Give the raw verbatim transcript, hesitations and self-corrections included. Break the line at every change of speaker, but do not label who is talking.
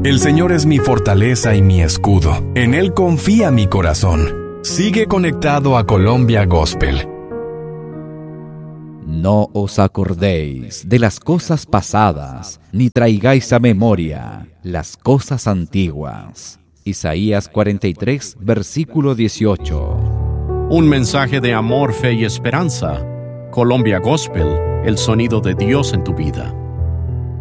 El Señor es mi fortaleza y mi escudo. En Él confía mi corazón. Sigue conectado a Colombia Gospel.
No os acordéis de las cosas pasadas, ni traigáis a memoria las cosas antiguas. Isaías cuarenta y tres, versículo dieciocho.
Un mensaje de amor, fe y esperanza. Colombia Gospel, el sonido de Dios en tu vida.